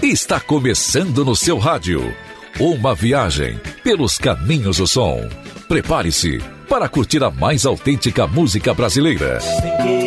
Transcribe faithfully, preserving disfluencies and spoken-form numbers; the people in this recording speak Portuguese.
Está começando no seu rádio uma viagem pelos caminhos do som. Prepare-se para curtir a mais autêntica música brasileira.